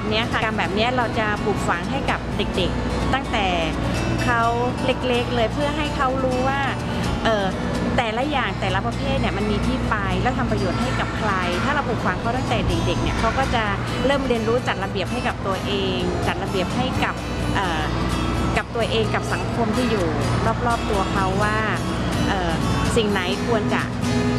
นี้ค่ะการแบบนี้เราจะปลูกฝังให้กับเด็กๆตั้งแต่เขาเล็กๆเลยเพื่อให้เขารู้ว่าแต่ละอย่างแต่ละประเภทเนี่ยมันมีที่ไปแล้วทำประโยชน์ให้กับใครถ้าเราปลูกฝังเขาตั้งแต่เด็กๆเนี่ยเขาก็จะเริ่มเรียนรู้จัดระเบียบให้กับตัวเองจัดระเบียบให้กับตัวเองกับสังคมที่อยู่รอบๆตัวเขาว่าสิ่งไหนควรจะ